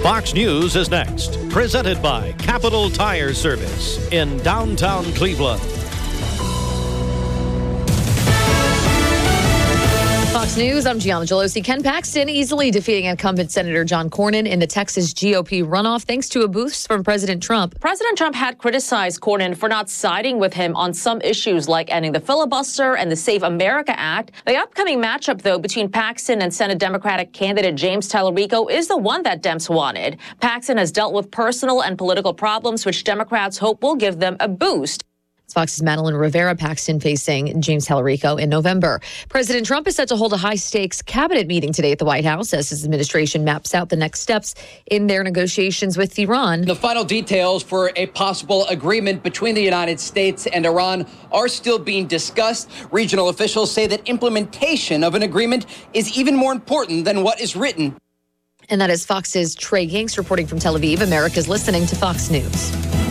Fox News is next. Presented by Capital Tire Service in downtown Cleveland. Fox News, I'm Gianna Gelosi. Ken Paxton easily defeating incumbent Senator John Cornyn in the Texas GOP runoff thanks to a boost from President Trump. President Trump had criticized Cornyn for not siding with him on some issues like ending the filibuster and the Save America Act. The upcoming matchup, though, between Paxton and Senate Democratic candidate James Tallarico is the one that Dems wanted. Paxton has dealt with personal and political problems, which Democrats hope will give them a boost. It's Fox's Madeline Rivera. Paxton facing James Tallarico in November. President Trump is set to hold a high-stakes cabinet meeting today at the White House as his administration maps out the next steps in their negotiations with Iran. The final details for a possible agreement between the United States and Iran are still being discussed. Regional officials say that implementation of an agreement is even more important than what is written. And that is Fox's Trey Yanks reporting from Tel Aviv. America's listening to Fox News.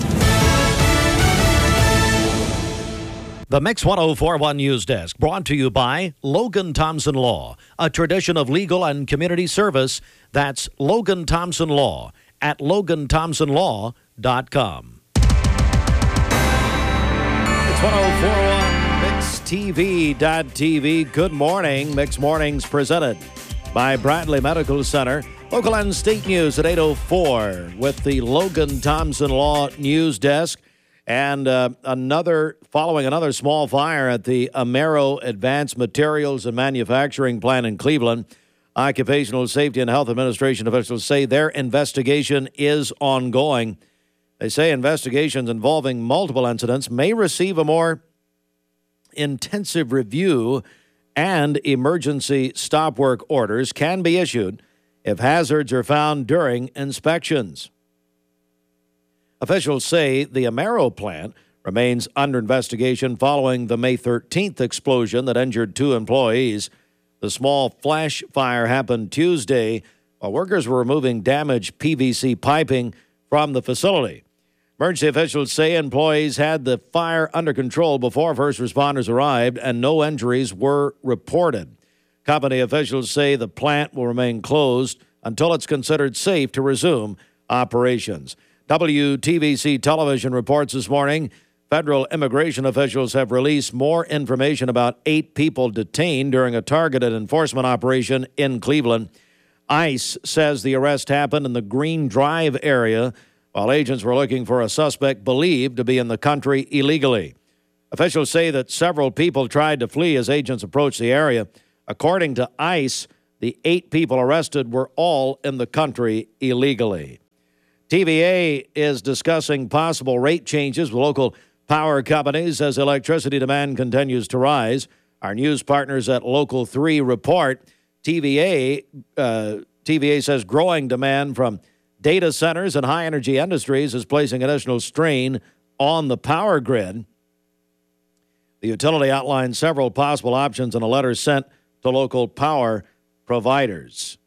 The Mix 104.1 News Desk brought to you by Logan Thompson Law, a tradition of legal and community service. That's Logan Thompson Law at LoganThompsonLaw.com. It's 104.1 MixTV.tv. Good morning. Mix Mornings presented by Bradley Medical Center. Local and state news at 8:04 with the Logan Thompson Law News Desk. And following another small fire at the Amero Advanced Materials and Manufacturing plant in Cleveland, Occupational Safety and Health Administration officials say their investigation is ongoing. They say investigations involving multiple incidents may receive a more intensive review, and emergency stop work orders can be issued if hazards are found during inspections. Officials say the Amero plant remains under investigation following the May 13th explosion that injured 2 employees. The small flash fire happened Tuesday while workers were removing damaged PVC piping from the facility. Emergency officials say employees had the fire under control before first responders arrived and no injuries were reported. Company officials say the plant will remain closed until it's considered safe to resume operations. WTVC Television reports this morning federal immigration officials have released more information about 8 people detained during a targeted enforcement operation in Cleveland. ICE says the arrest happened in the Green Drive area while agents were looking for a suspect believed to be in the country illegally. Officials say that several people tried to flee as agents approached the area. According to ICE, the 8 people arrested were all in the country illegally. TVA is discussing possible rate changes with local power companies as electricity demand continues to rise. Our news partners at Local 3 report TVA says growing demand from data centers and high-energy industries is placing additional strain on the power grid. The utility outlined several possible options in a letter sent to local power providers.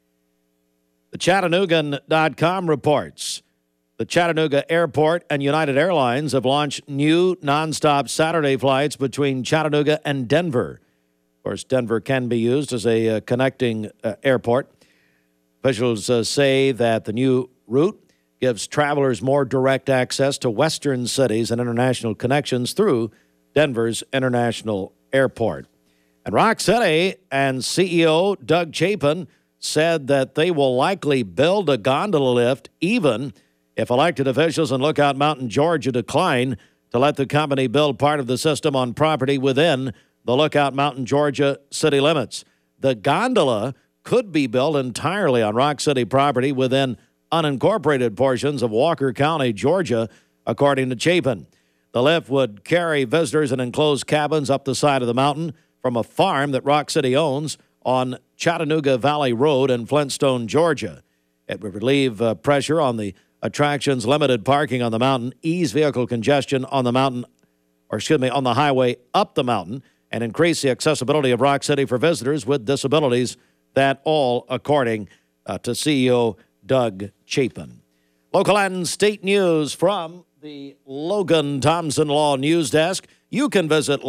The Chattanoogan.com reports the Chattanooga Airport and United Airlines have launched new nonstop Saturday flights between Chattanooga and Denver. Of course, Denver can be used as a connecting airport. Officials say that the new route gives travelers more direct access to western cities and international connections through Denver's International Airport. And Rock City and CEO Doug Chapin said that they will likely build a gondola lift even if elected officials in Lookout Mountain, Georgia decline to let the company build part of the system on property within the Lookout Mountain, Georgia city limits. The gondola could be built entirely on Rock City property within unincorporated portions of Walker County, Georgia, according to Chapin. The lift would carry visitors in enclosed cabins up the side of the mountain from a farm that Rock City owns on Chattanooga Valley Road in Flintstone, Georgia. It would relieve pressure on the attraction's limited parking on the mountain, ease vehicle congestion on the mountain, on the highway up the mountain, and increase the accessibility of Rock City for visitors with disabilities. That all according to CEO Doug Chapin. Local and state news from the Logan Thompson Law News Desk. You can visit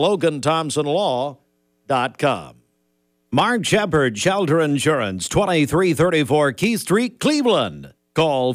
LoganThompsonLaw.com. Mark Shepard, Shelter Insurance, 2334 Key Street, Cleveland. Call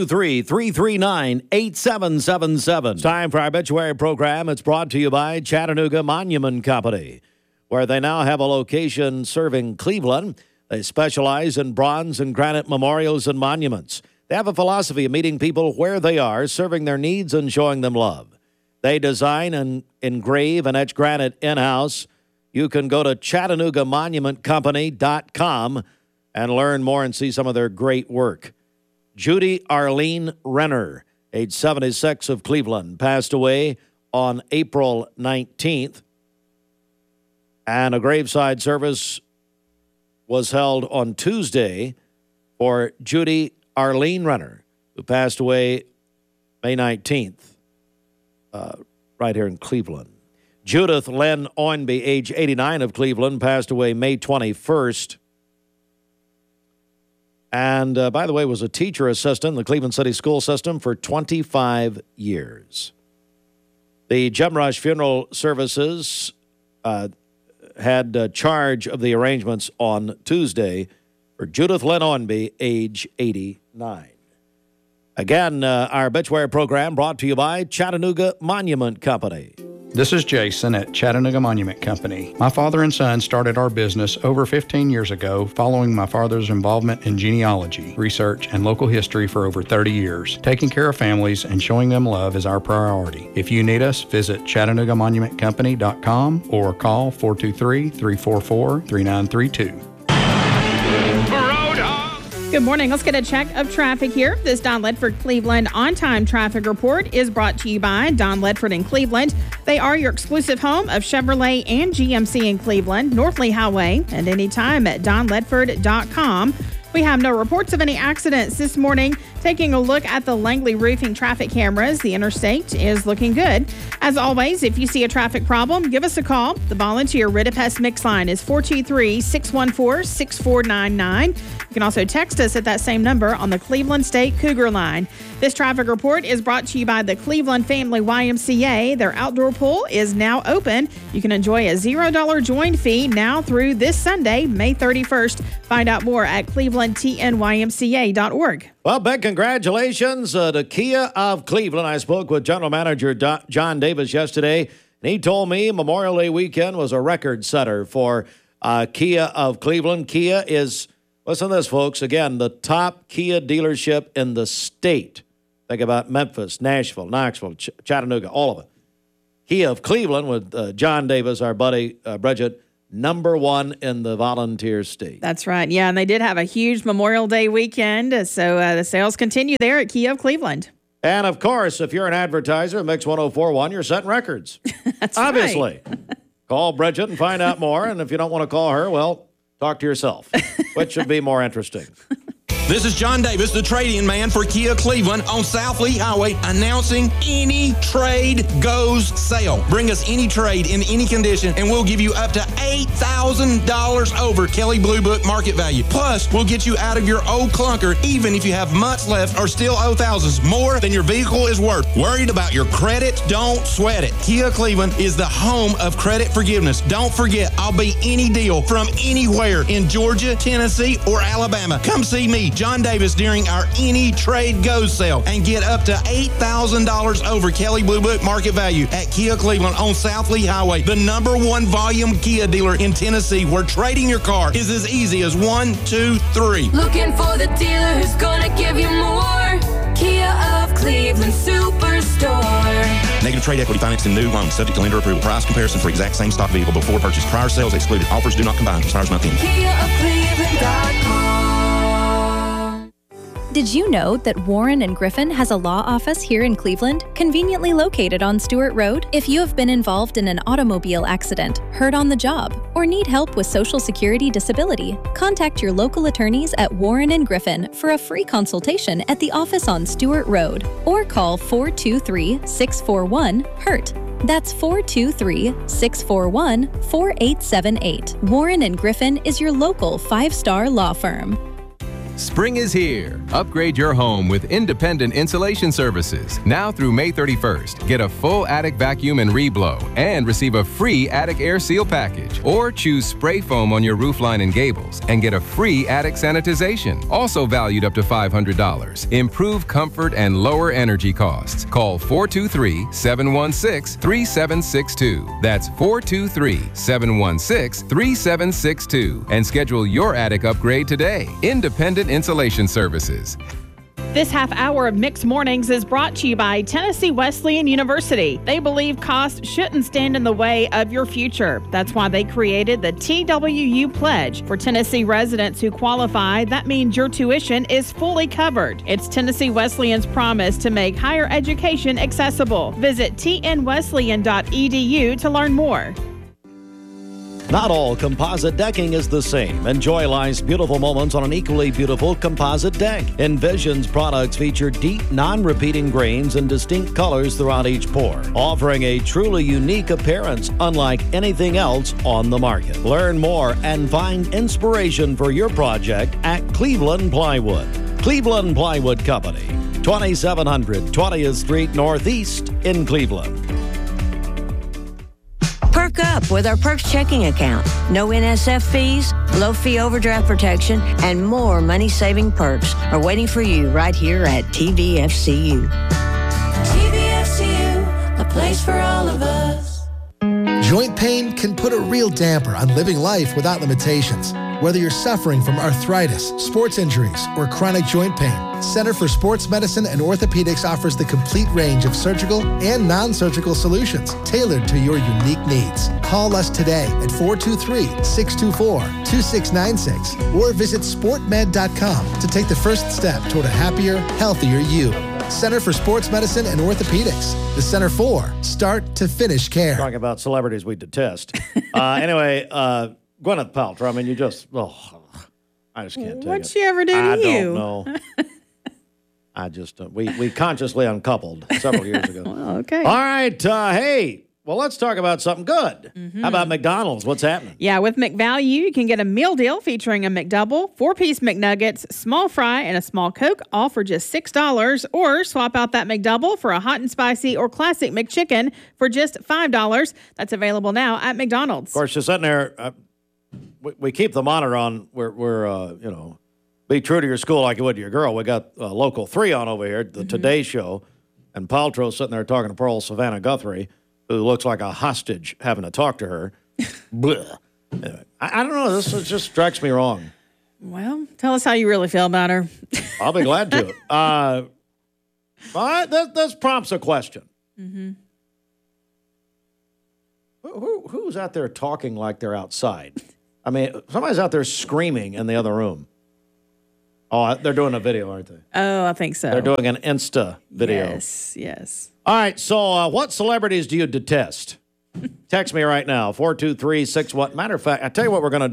423-339-8777. It's time for our obituary program. It's brought to you by Chattanooga Monument Company, where they now have a location serving Cleveland. They specialize in bronze and granite memorials and monuments. They have a philosophy of meeting people where they are, serving their needs and showing them love. They design and engrave and etch granite in-house. You can go to ChattanoogaMonumentCompany.com and learn more and see some of their great work. Judy Arlene Renner, age 76, of Cleveland, passed away on April 19th. And a graveside service was held on Tuesday for Judy Arlene Renner, who passed away May 19th, right here in Cleveland. Judith Lynn Oinby, age 89, of Cleveland, passed away May 21st. And, by the way, was a teacher assistant in the Cleveland City School System for 25 years. The Gem Rush Funeral Services had charge of the arrangements on Tuesday for Judith Lynn Oinby, age 89. Again, our obituary program brought to you by Chattanooga Monument Company. This is Jason at Chattanooga Monument Company. My father and son started our business over 15 years ago following my father's involvement in genealogy, research, and local history for over 30 years. Taking care of families and showing them love is our priority. If you need us, visit ChattanoogaMonumentCompany.com or call 423-344-3932. Good morning. Let's get a check of traffic here. This Don Ledford Cleveland on-time traffic report is brought to you by Don Ledford in Cleveland. They are your exclusive home of Chevrolet and GMC in Cleveland, North Lee Highway, and anytime at donledford.com. We have no reports of any accidents this morning. Taking a look at the Langley Roofing traffic cameras, the interstate is looking good. As always, if you see a traffic problem, give us a call. The volunteer Ridipest Mix line is 423-614-6499. You can also text us at that same number on the Cleveland State Cougar line. This traffic report is brought to you by the Cleveland Family YMCA. Their outdoor pool is now open. You can enjoy a $0 join fee now through this Sunday, May 31st. Find out more at clevelandtnymca.org. Well, big congratulations to Kia of Cleveland. I spoke with General Manager John Davis yesterday, and he told me Memorial Day weekend was a record setter for Kia of Cleveland. Kia is, listen to this, folks, again, the top Kia dealership in the state. Think about Memphis, Nashville, Knoxville, Chattanooga, all of it. Kia of Cleveland with John Davis, our buddy Bridget, number one in the volunteer state. That's right. Yeah, and they did have a huge Memorial Day weekend, so the sales continue there at Kia of Cleveland. And, of course, if you're an advertiser at Mix 104.1, you're setting records. That's obviously. Right. Call Bridget and find out more, and if you don't want to call her, well, talk to yourself, which should be more interesting. This is John Davis, the trade-in man for Kia Cleveland on South Lee Highway, announcing Any Trade Goes sale. Bring us any trade in any condition, and we'll give you up to $8,000 over Kelley Blue Book market value. Plus, we'll get you out of your old clunker, even if you have months left or still owe thousands more than your vehicle is worth. Worried about your credit? Don't sweat it. Kia Cleveland is the home of credit forgiveness. Don't forget, I'll be any deal from anywhere in Georgia, Tennessee, or Alabama. Come see me, John Davis, during our Any Trade Goes sale and get up to $8,000 over Kelley Blue Book market value at Kia Cleveland on South Lee Highway, the #1 volume Kia dealer in Tennessee, where trading your car is as easy as 1, 2, 3. Looking for the dealer who's gonna give you more. Kia of Cleveland Superstore. Negative trade equity financed in new loans subject to lender approval. Price comparison for exact same stock vehicle before purchase. Prior sales excluded. Offers do not combine. Expires not then. KiaofCleveland.com. Did you know that Warren & Griffin has a law office here in Cleveland, conveniently located on Stewart Road? If you have been involved in an automobile accident, hurt on the job, or need help with Social Security disability, contact your local attorneys at Warren & Griffin for a free consultation at the office on Stewart Road, or call 423-641-HURT. That's 423-641-4878. Warren & Griffin is your local 5-star law firm. Spring is here. Upgrade your home with independent insulation services. Now through May 31st, get a full attic vacuum and reblow and receive a free attic air seal package. Or choose spray foam on your roofline and gables and get a free attic sanitization, also valued up to $500. Improve comfort and lower energy costs. Call 423-716-3762. That's 423-716-3762 and schedule your attic upgrade today. Independent Insulation Services. This half hour of Mixed Mornings is brought to you by Tennessee Wesleyan University. They believe cost shouldn't stand in the way of your future. That's why they created the TWU Pledge. For Tennessee residents who qualify, that means your tuition is fully covered. It's Tennessee Wesleyan's promise to make higher education accessible. Visit tnwesleyan.edu to learn more. Not all composite decking is the same. Enjoy life's beautiful moments on an equally beautiful composite deck. Envision's products feature deep, non-repeating grains and distinct colors throughout each pour, offering a truly unique appearance unlike anything else on the market. Learn more and find inspiration for your project at Cleveland Plywood. Cleveland Plywood Company, 2700 20th Street Northeast in Cleveland. Perk up with our Perks checking account. No NSF fees, low fee overdraft protection, and more money-saving perks are waiting for you right here at TVFCU. TVFCU, a place for all of us. Joint pain can put a real damper on living life without limitations. Whether you're suffering from arthritis, sports injuries, or chronic joint pain, Center for Sports Medicine and Orthopedics offers the complete range of surgical and non-surgical solutions tailored to your unique needs. Call us today at 423-624-2696 or visit sportmed.com to take the first step toward a happier, healthier you. Center for Sports Medicine and Orthopedics. The Center for start to finish care. Talking about celebrities we detest. Anyway, Gwyneth Paltrow, I mean, you just, I just can't take it. What'd she ever do to you? I don't know. I just, we consciously uncoupled several years ago. Well, okay. All right. Hey, well, let's talk about something good. How about McDonald's? What's happening? Yeah, with McValue, you can get a meal deal featuring a McDouble, 4-piece McNuggets, small fry, and a small Coke, all for just $6. Or swap out that McDouble for a hot and spicy or classic McChicken for just $5. That's available now at McDonald's. Of course, you're sitting there. We keep the monitor on. We're be true to your school like you would to your girl. We got Local 3 on over here, the Today Show, and Paltrow sitting there talking to Pearl Savannah Guthrie, who looks like a hostage having to talk to her. Anyway, I don't know. This just strikes me wrong. Well, tell us how you really feel about her. I'll be glad to. This prompts a question. Mm-hmm. Who's out there talking like they're outside? I mean, somebody's out there screaming in the other room. Oh, they're doing a video, aren't they? Oh, I think so. They're doing an Insta video. Yes. All right, so what celebrities do you detest? Text me right now, 423-61. Matter of fact, I tell you what we're going to do.